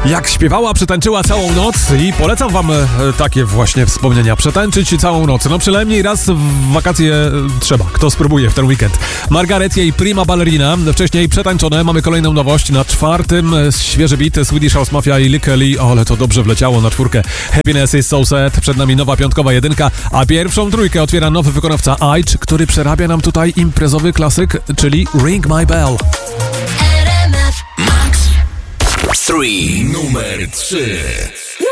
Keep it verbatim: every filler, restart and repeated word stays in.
Jak śpiewała, przetańczyła całą noc i polecam wam e, takie właśnie wspomnienia. Przetańczyć całą noc. No przynajmniej raz w wakacje e, trzeba. Kto spróbuje w ten weekend. Margaret i Prima Ballerina. Wcześniej przetańczone. Mamy kolejną nowość. Na czwartym e, świeży beat Swedish House Mafia i Likely. Ale to dobrze wleciało na czwórkę. Happiness is so sad. Przed nami nowa piątkowa jedynka, a pierwszą trójkę otwiera nowy wykonawca Aitch, który przerabia nam tutaj imprezowy klasyk, czyli Ring My Bell. Three, numer trzy.